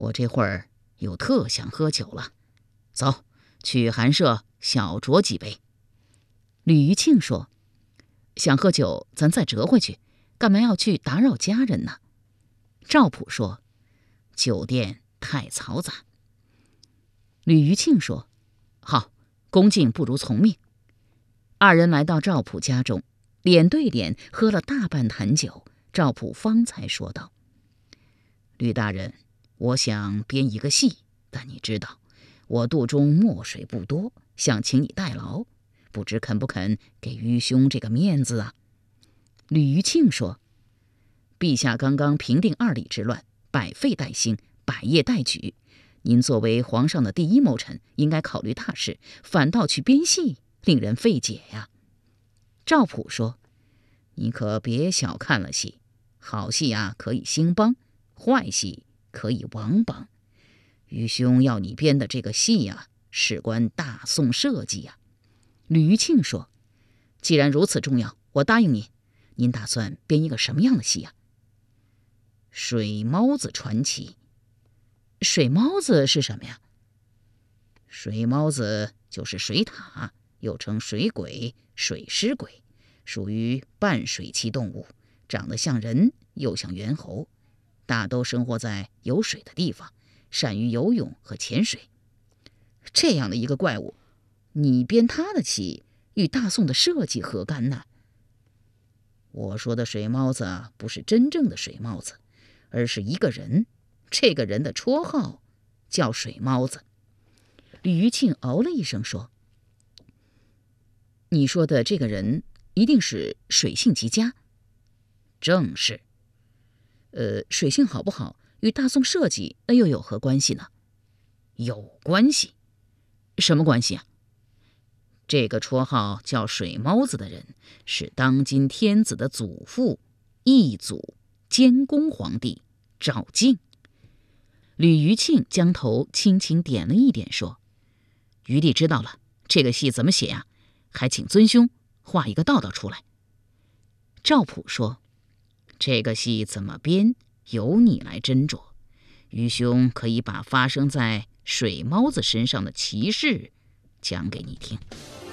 我这会儿又特想喝酒了，走，去寒舍小酌几杯。”吕余庆说：“想喝酒，咱再折回去，干嘛要去打扰家人呢？”赵普说：“酒店太嘈杂。”吕余庆说：“好，恭敬不如从命。”二人来到赵普家中，脸对脸喝了大半坛酒，赵普方才说道：“吕大人，我想编一个戏，但你知道，我肚中墨水不多，想请你代劳，不知肯不肯给愚兄这个面子啊？”吕余庆说：“陛下刚刚平定2里之乱，百废待兴，百业待举。您作为皇上的第一谋臣，应该考虑大事，反倒去编戏，令人费解呀。”赵普说：“你可别小看了戏，好戏啊可以兴邦，坏戏可以亡邦。愚兄要你编的这个戏啊，事关大宋社稷呀。”吕余庆说：“既然如此重要，我答应你。您打算编一个什么样的戏啊？”“水猫子传奇。”“水猫子是什么呀？”“水猫子就是水獭，又称水鬼、水尸鬼，属于半水栖动物，长得像人又像猿猴，大都生活在有水的地方，善于游泳和潜水。这样的一个怪物，你编他的戏，与大宋的社稷何干呢？”“我说的水猫子不是真正的水猫子，而是一个人，这个人的绰号叫水猫子。”吕余庆哦了一声说：“你说的这个人一定是水性极佳。”“正是。”“水性好不好，与大宋社稷那又有何关系呢？”“有关系。”“什么关系啊？”“这个绰号叫水猫子的人，是当今天子的祖父，义祖监公皇帝赵敬。”吕余庆将头轻轻点了一点，说：“余弟知道了，这个戏怎么写呀？还请尊兄画一个道道出来。”赵普说：“这个戏怎么编，由你来斟酌。余兄可以把发生在水猫子身上的奇事讲给你听。”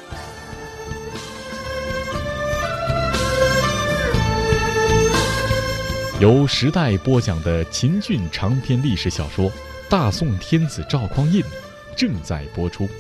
由时代播讲的秦俊长篇历史小说《大宋天子赵匡胤》正在播出。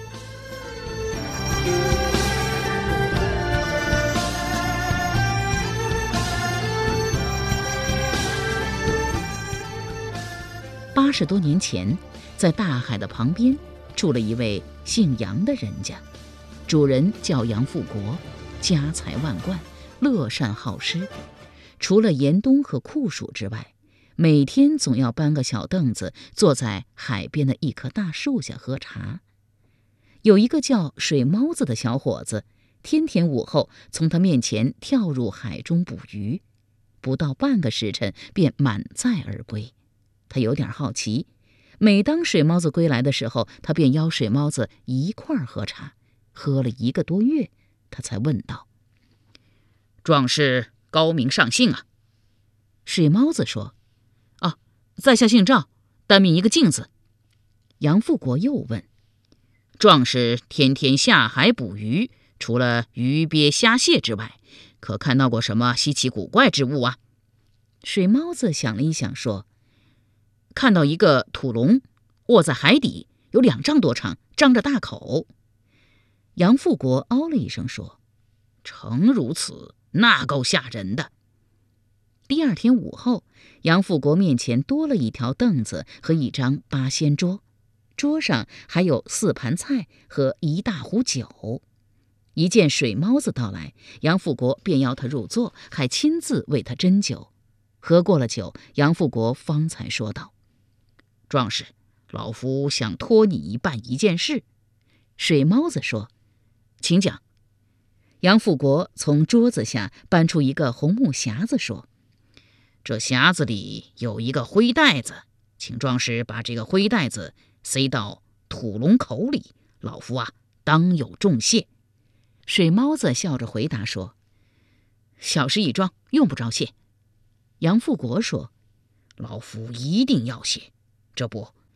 80多年前，在大海的旁边住了一位姓杨的人家，主人叫杨富国，家财万贯，乐善好施。除了严冬和酷暑之外，每天总要搬个小凳子，坐在海边的一棵大树下喝茶。有一个叫水猫子的小伙子，天天午后从他面前跳入海中捕鱼，不到半个时辰便满载而归。他有点好奇，每当水猫子归来的时候，他便邀水猫子一块儿喝茶。喝了1个多月，他才问道：“壮士高明上姓啊？”水猫子说：“啊，在下姓赵，单名一个敬字。”杨富国又问：“壮士天天下海捕鱼，除了鱼鳖虾蟹之外，可看到过什么稀奇古怪之物啊？”水猫子想了一想说：“看到一个土龙，卧在海底，有2丈多长，张着大口。”杨富国哦了一声说：“诚如此，那够吓人的。”第2天午后，杨富国面前多了一条凳子和一张八仙桌，桌上还有4盘菜和1大壶酒。一见水猫子到来，杨富国便邀他入座，还亲自为他斟酒。喝过了酒，杨富国方才说道：“壮士，老夫想托你办一件事。”水猫子说：“请讲。”杨富国从桌子下搬出一个红木匣子，说：“这匣子里有一个灰袋子，请壮士把这个灰袋子塞到土龙口里，老夫啊当有重谢。”水猫子笑着回答说：“小事一桩，用不着谢。”杨富国说：“老夫一定要谢，这不，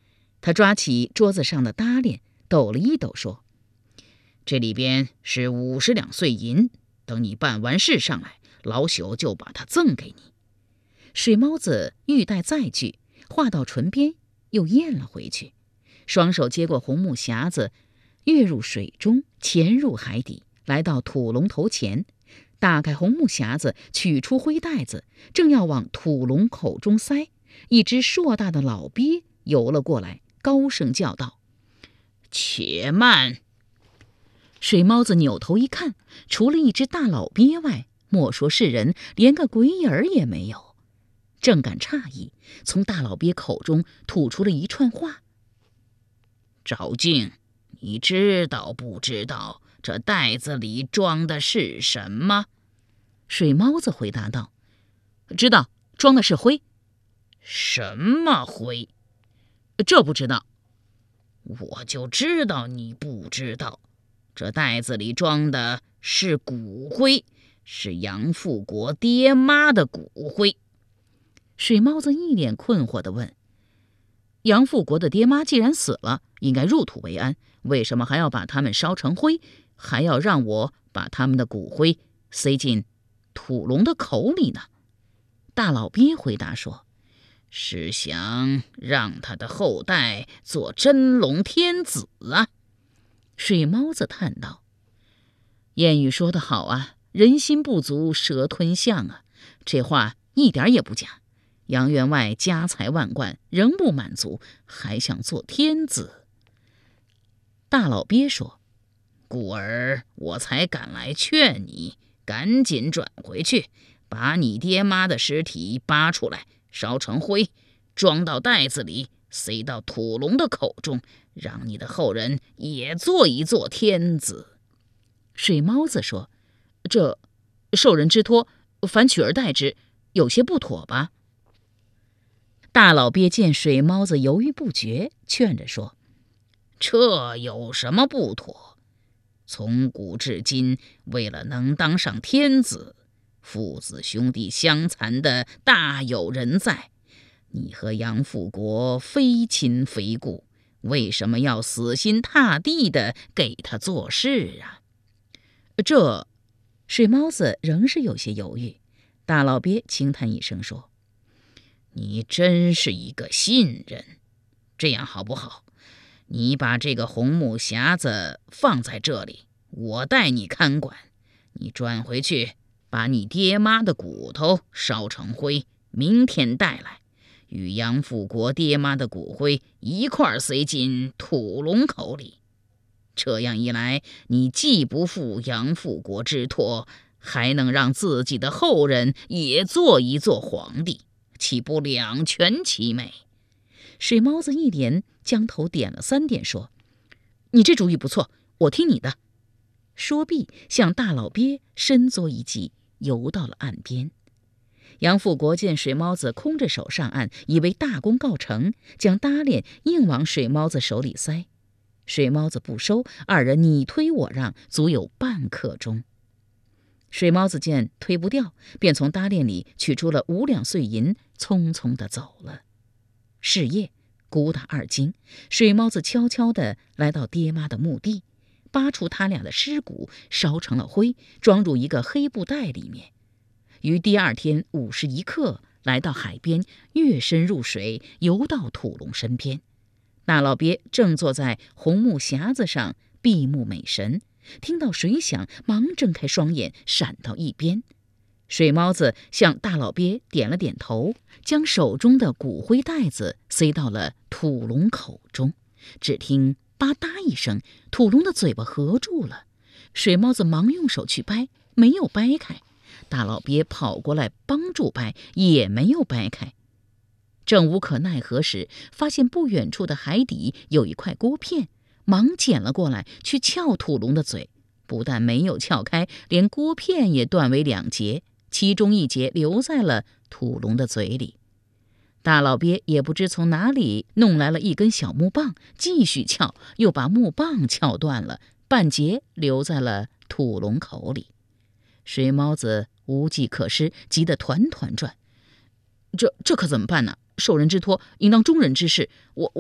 他抓起桌子上的搭链，抖了一抖，说：“这里边是50两碎银，等你办完事上来，老朽就把它赠给你。”水猫子欲待再句，话到唇边又咽了回去，双手接过红木匣子，跃入水中，潜入海底，来到土龙头前，打开红木匣子，取出灰袋子，正要往土龙口中塞，一只硕大的老鳖游了过来，高声叫道：“且慢！”水猫子扭头一看，除了一只大老鳖外，莫说是人，连个鬼影儿也没有。正感诧异，从大老鳖口中吐出了一串话：“赵静，你知道不知道这袋子里装的是什么？”水猫子回答道：“知道，装的是灰。”“什么灰？”“这不知道。”“我就知道你不知道，这袋子里装的是骨灰，是杨富国爹妈的骨灰。”水猫子一脸困惑地问：“杨富国的爹妈既然死了，应该入土为安，为什么还要把他们烧成灰，还要让我把他们的骨灰塞进土龙的口里呢？”大老鳖回答说：“是想让他的后代做真龙天子啊。”水猫子叹道：“谚语说得好啊，人心不足蛇吞象啊，这话一点也不假。杨员外家财万贯，仍不满足，还想做天子。”大老鳖说：“故而我才赶来劝你，赶紧转回去，把你爹妈的尸体扒出来，烧成灰，装到袋子里，塞到土龙的口中，让你的后人也做一做天子。”水猫子说：“这受人之托，反取而代之，有些不妥吧？”大老鳖见水猫子犹豫不决，劝着说：“这有什么不妥？从古至今，为了能当上天子，父子兄弟相残的大有人在。你和杨富国非亲非故，为什么要死心塌地的给他做事啊？”这水猫子仍是有些犹豫。大老鳖轻叹一声说：“你真是一个信人。这样好不好？你把这个红木匣子放在这里，我代你看管。你转回去，把你爹妈的骨头烧成灰，明天带来，与杨富国爹妈的骨灰一块塞进土龙口里。这样一来，你既不负杨富国之托，还能让自己的后人也做一做皇帝，岂不两全其美？”水猫子一连将头点了3点，说：“你这主意不错，我听你的。”说毕，向大老鳖深作一击，游到了岸边。杨富国见水猫子空着手上岸，以为大功告成，将搭链硬往水猫子手里塞。水猫子不收，二人你推我让，足有半刻钟。水猫子见推不掉，便从搭链里取出了5两碎银，匆匆地走了。是夜，鼓打2更，水猫子悄悄地来到爹妈的墓地，扒出他俩的尸骨，烧成了灰，装入一个黑布袋里面。于第2天午时1刻，来到海边，跃身入水，游到土龙身边。大老鳖正坐在红木匣子上闭目美神，听到水响，忙睁开双眼，闪到一边。水猫子向大老鳖点了点头，将手中的骨灰袋子塞到了土龙口中。只听吧嗒一声，土龙的嘴巴合住了。水猫子忙用手去掰，没有掰开。大老鳖跑过来帮助掰，也没有掰开。正无可奈何时，发现不远处的海底有一块锅片，忙捡了过来，去撬土龙的嘴。不但没有撬开，连锅片也断为2截，其中1截留在了土龙的嘴里。大老鳖也不知从哪里弄来了一根小木棒，继续撬，又把木棒撬断了，半截留在了土龙口里。水猫子无计可施，急得团团转。这可怎么办呢？受人之托，应当忠人之事。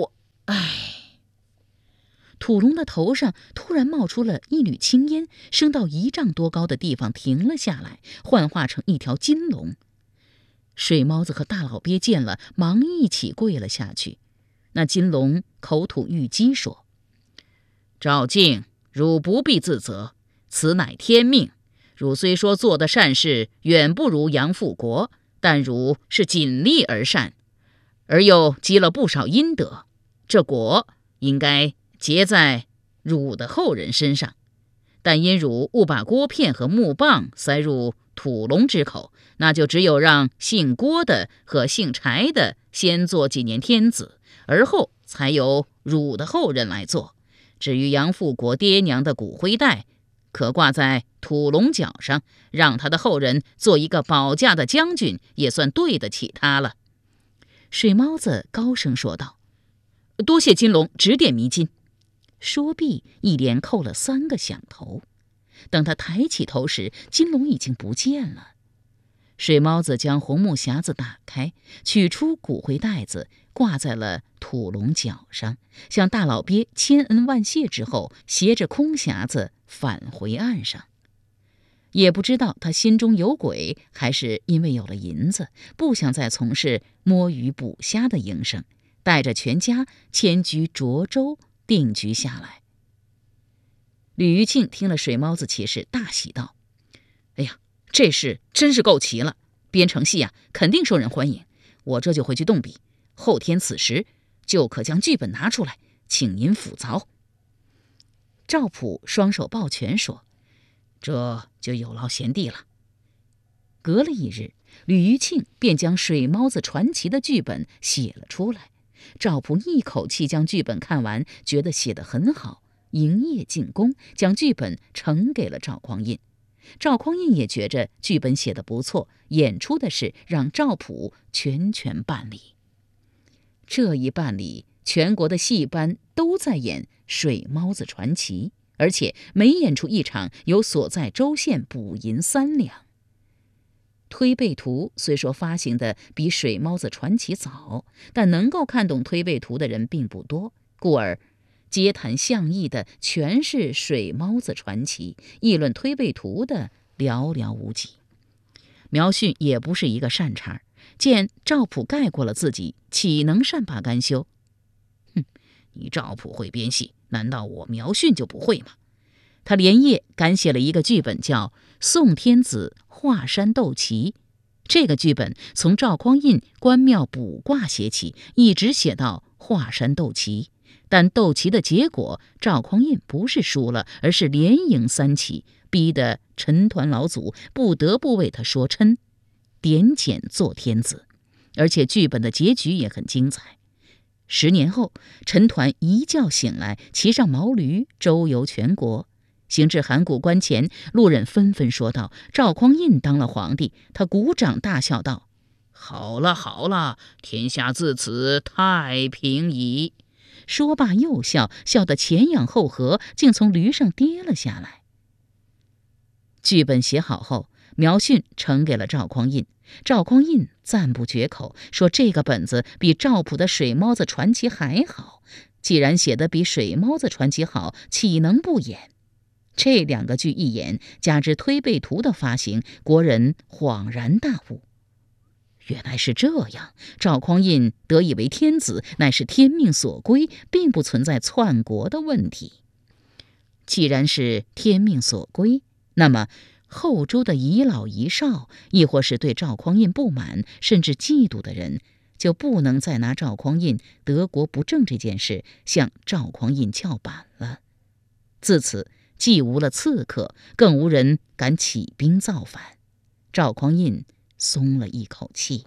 唉！土龙的头上突然冒出了一缕青烟，升到1丈多高的地方停了下来，幻化成一条金龙。水猫子和大老鳖见了，忙一起跪了下去。那金龙口吐玉击说：“赵敬，汝不必自责，此乃天命。汝虽说做的善事远不如杨复国，但汝是尽力而善，而又积了不少阴德，这果应该结在汝的后人身上。但因汝误把锅片和木棒塞入土龙之口，那就只有让姓郭的和姓柴的先做几年天子，而后才由汝的后人来做。至于杨复国爹娘的骨灰袋，可挂在土龙角上，让他的后人做一个保驾的将军，也算对得起他了。”水猫子高声说道：“多谢金龙指点迷津。”说毕，一连扣了3个响头。等他抬起头时，金龙已经不见了。水猫子将红木匣子打开，取出骨灰袋子，挂在了土龙角上，向大老鳖千恩万谢之后，携着空匣子返回岸上。也不知道他心中有鬼，还是因为有了银子，不想再从事摸鱼捕虾的营生，带着全家迁居涿州定居下来。吕玉庆听了水猫子奇事，大喜道：“哎呀，这事真是够奇了！编成戏啊，肯定受人欢迎。我这就回去动笔，后天此时就可将剧本拿出来，请您辅凿。”赵普双手抱拳说：“这就有劳贤弟了。”隔了1日，吕玉庆便将《水猫子传奇》的剧本写了出来。赵普一口气将剧本看完，觉得写得很好，营业进宫，将剧本呈给了赵匡胤。赵匡胤也觉着剧本写得不错，演出的事让赵普全权办理。这一办理，全国的戏班都在演《水猫子传奇》，而且每演出一场有所在州县补银3两。推背图虽说发行的比《水猫子传奇》早，但能够看懂推背图的人并不多，故而街谈巷议的全是《水猫子传奇》，议论推背图的寥寥无几。苗训也不是一个善茬，见赵普盖过了自己，岂能善罢甘休？哼，你赵普会编戏，难道我苗训就不会吗？他连夜赶写了一个剧本，叫《宋天子华山斗旗》。这个剧本从赵匡胤关庙卜卦写起，一直写到华山斗旗。但斗旗的结果，赵匡胤不是输了，而是连赢3起，逼得陈抟老祖不得不为他说嗔，点检做天子。而且剧本的结局也很精彩。10年后，陈抟一觉醒来，骑上毛驴周游全国。行至函谷关前，路人纷纷说道：“赵匡胤当了皇帝。”他鼓掌大笑道：“好了好了，天下自此太平矣。”说罢又笑，笑得前仰后合，竟从驴上跌了下来。剧本写好后，苗训呈给了赵匡胤。赵匡胤赞不绝口，说这个本子比赵普的《水猫子传奇》还好。既然写得比《水猫子传奇》好，岂能不演？这2个剧一演，加之推背图的发行，国人恍然大悟。原来是这样，赵匡胤得以为天子，乃是天命所归，并不存在篡国的问题。既然是天命所归，那么后周的遗老遗少，亦或是对赵匡胤不满甚至嫉妒的人，就不能再拿赵匡胤得国不正这件事向赵匡胤叫板了。自此既无了刺客，更无人敢起兵造反。赵匡胤松了一口气。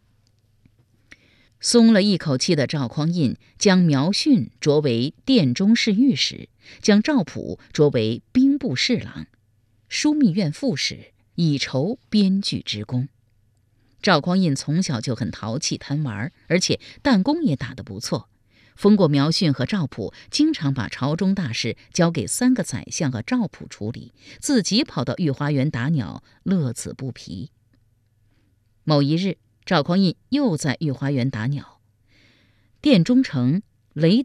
松了一口气的赵匡胤将苗训擢为殿中侍御史，将赵普擢为兵部侍郎、枢密院副使，以酬编剧之功。赵匡胤从小就很淘气贪玩，而且弹弓也打得不错。封过苗训和赵普，经常把朝中大事交给3个宰相和赵普处理，自己跑到御花园打鸟，乐此不疲。某一日，赵匡胤又在御花园打鸟，殿中丞雷